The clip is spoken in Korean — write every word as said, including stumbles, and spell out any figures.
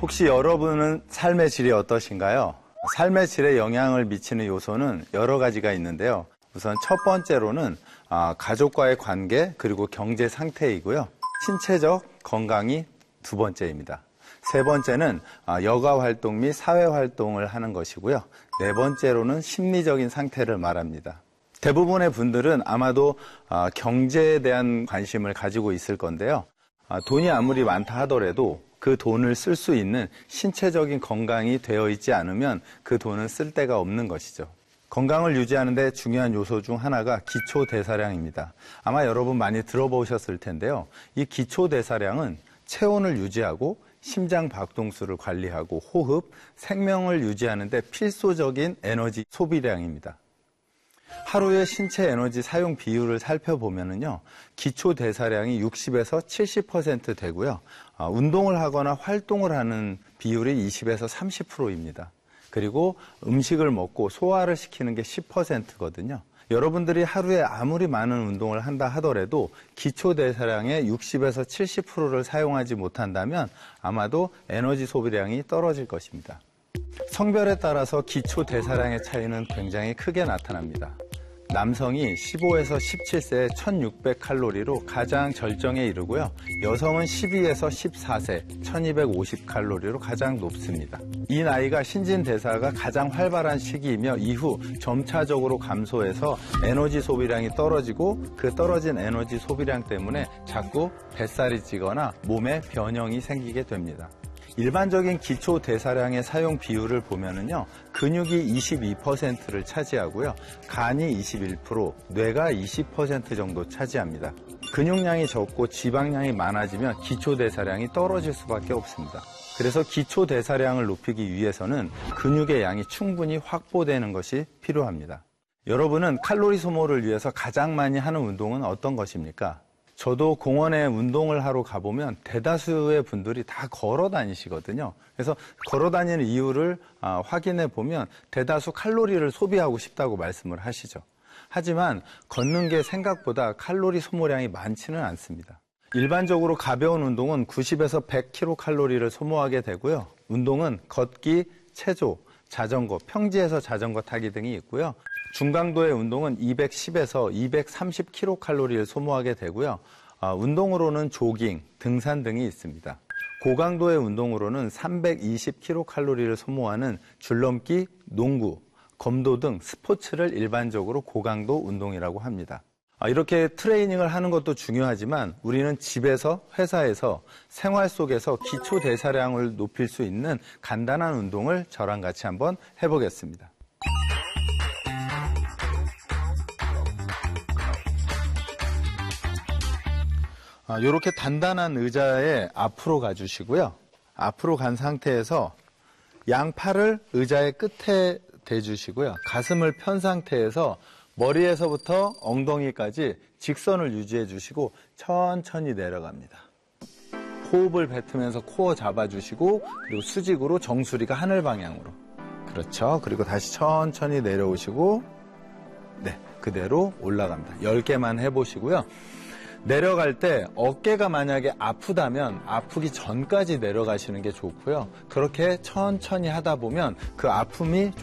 혹시 여러분은 삶의 질이 어떠신가요? 삶의 질에 영향을 미치는 요소는 여러 가지가 있는데요. 우선 첫 번째로는 가족과의 관계 그리고 경제 상태이고요. 신체적 건강이 두 번째입니다. 세 번째는 여가 활동 및 사회 활동을 하는 것이고요. 네 번째로는 심리적인 상태를 말합니다. 대부분의 분들은 아마도 경제에 대한 관심을 가지고 있을 건데요. 돈이 아무리 많다 하더라도 그 돈을 쓸 수 있는 신체적인 건강이 되어 있지 않으면 그 돈은 쓸 데가 없는 것이죠. 건강을 유지하는 데 중요한 요소 중 하나가 기초대사량입니다. 아마 여러분 많이 들어보셨을 텐데요. 이 기초대사량은 체온을 유지하고 심장 박동수를 관리하고 호흡, 생명을 유지하는 데 필수적인 에너지 소비량입니다. 하루의 신체 에너지 사용 비율을 살펴보면요, 기초 대사량이 육십에서 칠십 퍼센트 되고요, 어, 운동을 하거나 활동을 하는 비율이 이십에서 삼십 퍼센트입니다. 그리고 음식을 먹고 소화를 시키는 게 십 퍼센트거든요. 여러분들이 하루에 아무리 많은 운동을 한다 하더라도 기초 대사량의 육십에서 칠십 퍼센트를 사용하지 못한다면 아마도 에너지 소비량이 떨어질 것입니다. 성별에 따라서 기초 대사량의 차이는 굉장히 크게 나타납니다. 남성이 십오에서 십칠 세에 천육백 칼로리로 가장 절정에 이르고요. 여성은 십이에서 십사 세, 천이백오십 칼로리로 가장 높습니다. 이 나이가 신진대사가 가장 활발한 시기이며 이후 점차적으로 감소해서 에너지 소비량이 떨어지고 그 떨어진 에너지 소비량 때문에 자꾸 뱃살이 찌거나 몸에 변형이 생기게 됩니다. 일반적인 기초 대사량의 사용 비율을 보면은요, 근육이 이십이 퍼센트를 차지하고요, 간이 이십일 퍼센트, 뇌가 이십 퍼센트 정도 차지합니다. 근육량이 적고 지방량이 많아지면 기초 대사량이 떨어질 수밖에 없습니다. 그래서 기초 대사량을 높이기 위해서는 근육의 양이 충분히 확보되는 것이 필요합니다. 여러분은 칼로리 소모를 위해서 가장 많이 하는 운동은 어떤 것입니까? 저도 공원에 운동을 하러 가보면 대다수의 분들이 다 걸어 다니시거든요. 그래서 걸어 다니는 이유를 확인해 보면 대다수 칼로리를 소비하고 싶다고 말씀을 하시죠. 하지만 걷는 게 생각보다 칼로리 소모량이 많지는 않습니다. 일반적으로 가벼운 운동은 구십에서 백 킬로칼로리를 소모하게 되고요. 운동은 걷기, 체조, 자전거, 평지에서 자전거 타기 등이 있고요. 중강도의 운동은 이백십에서 이백삼십 킬로칼로리를 소모하게 되고요. 아, 운동으로는 조깅, 등산 등이 있습니다. 고강도의 운동으로는 삼백이십 킬로칼로리를 소모하는 줄넘기, 농구, 검도 등 스포츠를 일반적으로 고강도 운동이라고 합니다. 아, 이렇게 트레이닝을 하는 것도 중요하지만 우리는 집에서, 회사에서, 생활 속에서 기초 대사량을 높일 수 있는 간단한 운동을 저랑 같이 한번 해보겠습니다. 아, 이렇게 단단한 의자에 앞으로 가주시고요. 앞으로 간 상태에서 양팔을 의자의 끝에 대주시고요. 가슴을 편 상태에서 머리에서부터 엉덩이까지 직선을 유지해 주시고 천천히 내려갑니다. 호흡을 뱉으면서 코어 잡아주시고 그리고 수직으로 정수리가 하늘 방향으로. 그렇죠. 그리고 다시 천천히 내려오시고 네, 그대로 올라갑니다. 열 개만 해보시고요. 내려갈 때 어깨가 만약에 아프다면 아프기 전까지 내려가시는 게 좋고요. 그렇게 천천히 하다 보면 그 아픔이 좀